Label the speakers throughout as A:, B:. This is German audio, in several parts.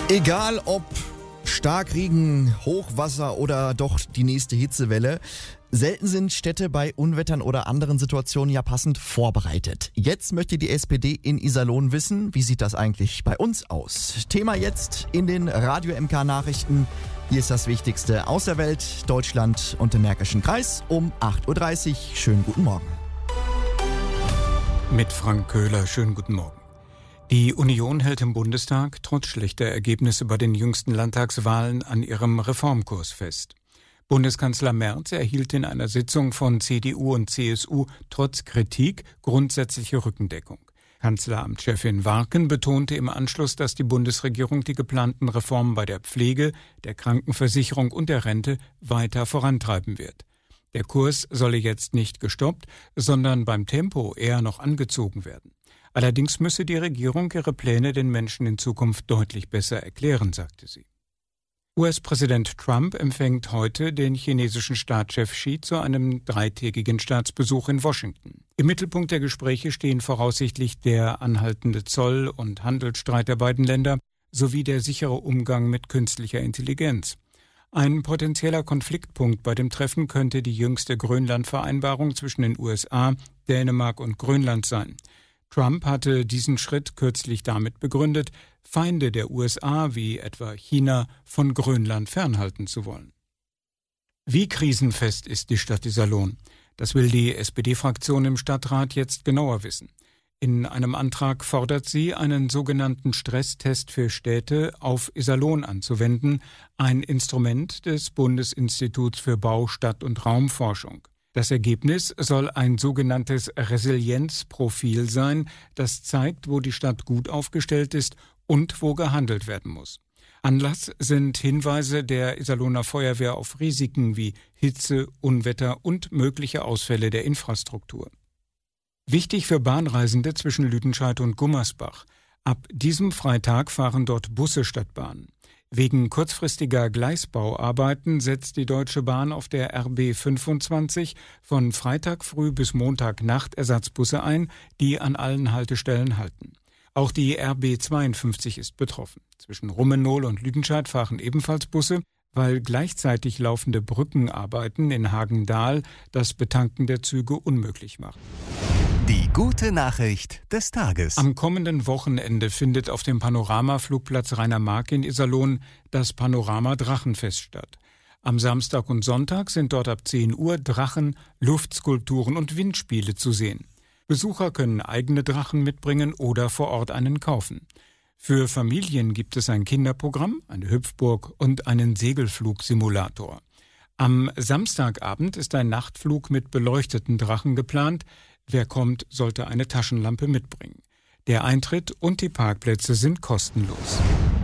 A: Egal ob Starkregen, Hochwasser oder doch die nächste Hitzewelle, selten sind Städte bei Unwettern oder anderen Situationen ja passend vorbereitet. Jetzt möchte die SPD in Iserlohn wissen, wie sieht das eigentlich bei uns aus? Thema jetzt in den Radio MK Nachrichten. Hier ist das Wichtigste aus der Welt, Deutschland und dem Märkischen Kreis um 8.30 Uhr. Schönen guten Morgen.
B: Mit Frank Köhler, schönen guten Morgen. Die Union hält im Bundestag trotz schlechter Ergebnisse bei den jüngsten Landtagswahlen an ihrem Reformkurs fest. Bundeskanzler Merz erhielt in einer Sitzung von CDU und CSU trotz Kritik grundsätzliche Rückendeckung. Kanzleramtschefin Warken betonte im Anschluss, dass die Bundesregierung die geplanten Reformen bei der Pflege, der Krankenversicherung und der Rente weiter vorantreiben wird. Der Kurs solle jetzt nicht gestoppt, sondern beim Tempo eher noch angezogen werden. Allerdings müsse die Regierung ihre Pläne den Menschen in Zukunft deutlich besser erklären, sagte sie. US-Präsident Trump empfängt heute den chinesischen Staatschef Xi zu einem 3-tägigen Staatsbesuch in Washington. Im Mittelpunkt der Gespräche stehen voraussichtlich der anhaltende Zoll- und Handelsstreit der beiden Länder sowie der sichere Umgang mit künstlicher Intelligenz. Ein potenzieller Konfliktpunkt bei dem Treffen könnte die jüngste Grönland-Vereinbarung zwischen den USA, Dänemark und Grönland sein. Trump hatte diesen Schritt kürzlich damit begründet, Feinde der USA wie etwa China von Grönland fernhalten zu wollen. Wie krisenfest ist die Stadt Iserlohn? Das will die SPD-Fraktion im Stadtrat jetzt genauer wissen. In einem Antrag fordert sie, einen sogenannten Stresstest für Städte auf Iserlohn anzuwenden, ein Instrument des Bundesinstituts für Bau-, Stadt- und Raumforschung. Das Ergebnis soll ein sogenanntes Resilienzprofil sein, das zeigt, wo die Stadt gut aufgestellt ist und wo gehandelt werden muss. Anlass sind Hinweise der Iserlohner Feuerwehr auf Risiken wie Hitze, Unwetter und mögliche Ausfälle der Infrastruktur. Wichtig für Bahnreisende zwischen Lüdenscheid und Gummersbach. Ab diesem Freitag fahren dort Busse statt Bahnen. Wegen kurzfristiger Gleisbauarbeiten setzt die Deutsche Bahn auf der RB 25 von Freitag früh bis Montagnacht Ersatzbusse ein, die an allen Haltestellen halten. Auch die RB 52 ist betroffen. Zwischen Rummenohl und Lüdenscheid fahren ebenfalls Busse, weil gleichzeitig laufende Brückenarbeiten in Hagendahl das Betanken der Züge unmöglich machen.
C: Die gute Nachricht des Tages.
B: Am kommenden Wochenende findet auf dem Panorama-Flugplatz Rainer-Mark in Iserlohn das Panorama-Drachenfest statt. Am Samstag und Sonntag sind dort ab 10 Uhr Drachen, Luftskulpturen und Windspiele zu sehen. Besucher können eigene Drachen mitbringen oder vor Ort einen kaufen. Für Familien gibt es ein Kinderprogramm, eine Hüpfburg und einen Segelflugsimulator. Am Samstagabend ist ein Nachtflug mit beleuchteten Drachen geplant. Wer kommt, sollte eine Taschenlampe mitbringen. Der Eintritt und die Parkplätze sind kostenlos.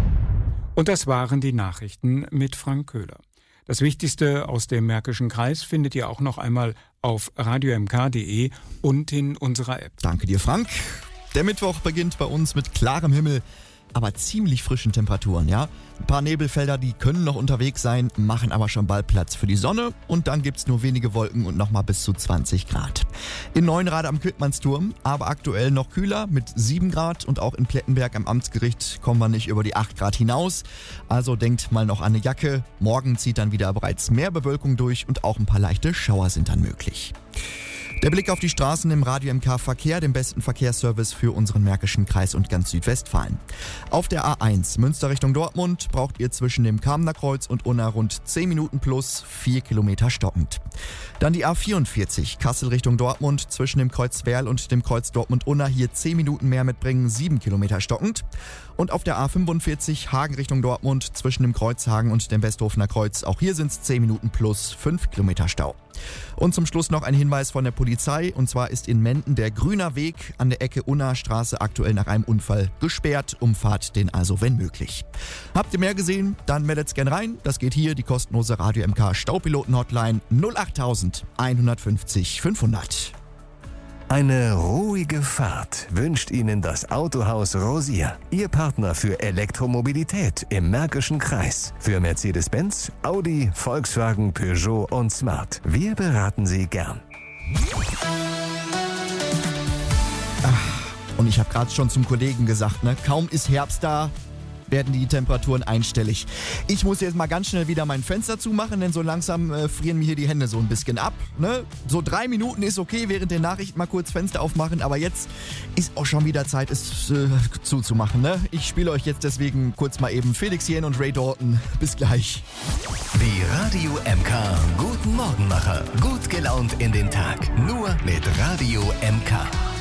B: Und das waren die Nachrichten mit Frank Köhler. Das Wichtigste aus dem Märkischen Kreis findet ihr auch noch einmal auf radiomk.de und in unserer App.
A: Danke dir, Frank. Der Mittwoch beginnt bei uns mit klarem Himmel, aber ziemlich frischen Temperaturen, ja. Ein paar Nebelfelder, die können noch unterwegs sein, machen aber schon bald Platz für die Sonne und dann gibt's nur wenige Wolken und nochmal bis zu 20 Grad. In Neuenrade am Quidmannsturm, aber aktuell noch kühler mit 7 Grad und auch in Plettenberg am Amtsgericht kommen wir nicht über die 8 Grad hinaus. Also denkt mal noch an eine Jacke. Morgen zieht dann wieder bereits mehr Bewölkung durch und auch ein paar leichte Schauer sind dann möglich. Der Blick auf die Straßen im Radio MK Verkehr, dem besten Verkehrsservice für unseren Märkischen Kreis und ganz Südwestfalen. Auf der A1 Münster Richtung Dortmund braucht ihr zwischen dem Kamener Kreuz und Unna rund 10 Minuten plus 4 Kilometer stockend. Dann die A44 Kassel Richtung Dortmund zwischen dem Kreuz Werl und dem Kreuz Dortmund-Unna hier 10 Minuten mehr mitbringen, 7 Kilometer stockend. Und auf der A45 Hagen Richtung Dortmund zwischen dem Kreuz Hagen und dem Westhofener Kreuz, auch hier sind es 10 Minuten plus 5 Kilometer Stau. Und zum Schluss noch ein Hinweis von der Polizei, und zwar ist in Menden der Grüner Weg an der Ecke Unna-Straße aktuell nach einem Unfall gesperrt. Umfahrt den also, wenn möglich. Habt ihr mehr gesehen? Dann meldet's gern rein. Das geht hier, die kostenlose Radio MK Staupiloten-Hotline 08000 150 500.
C: Eine ruhige Fahrt wünscht Ihnen das Autohaus Rosier. Ihr Partner für Elektromobilität im Märkischen Kreis. Für Mercedes-Benz, Audi, Volkswagen, Peugeot und Smart. Wir beraten Sie gern.
A: Und ich habe gerade schon zum Kollegen gesagt, ne, kaum ist Herbst da, werden die Temperaturen einstellig. Ich muss jetzt mal ganz schnell wieder mein Fenster zumachen, denn so langsam frieren mir hier die Hände so ein bisschen ab. Ne? So 3 Minuten ist okay, während der Nachrichten mal kurz Fenster aufmachen, aber jetzt ist auch schon wieder Zeit, es zuzumachen. Ne? Ich spiele euch jetzt deswegen kurz mal eben Felix Jähn und Ray Dalton. Bis gleich.
C: Die Radio MK Guten Morgenmacher. Gut gelaunt in den Tag. Nur mit Radio MK.